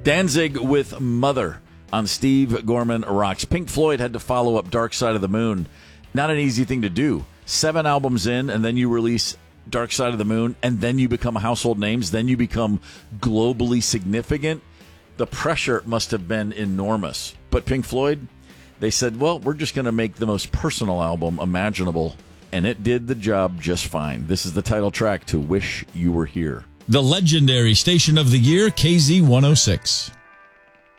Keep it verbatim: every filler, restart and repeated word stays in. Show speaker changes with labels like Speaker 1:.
Speaker 1: Danzig with Mother on Steve Gorman Rocks. Pink Floyd had to follow up Dark Side of the Moon. Not an easy thing to do. Seven albums in, and then you release Dark Side of the Moon, and then you become household names, then you become globally significant. The pressure must have been enormous. But Pink Floyd, they said, well, we're just going to make the most personal album imaginable, and it did the job just fine. This is the title track to Wish You Were Here.
Speaker 2: The legendary station of the year, K Z one oh six.